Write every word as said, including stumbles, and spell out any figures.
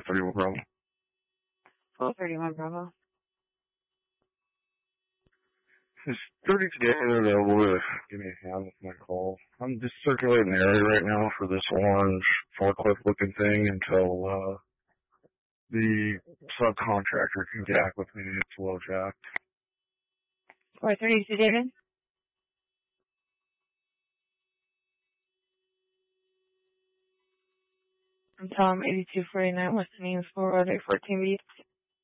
four thirty-one Bravo. four thirty-one Bravo. Is thirty-two available to give me a hand with my call? I'm just circulating the area right now for this orange forklift looking thing until uh, the subcontractor can get back with me. It's low jacked. four thirty-two David. I'm Tom eighty-two forty-nine, West Name four oh eight fourteen B.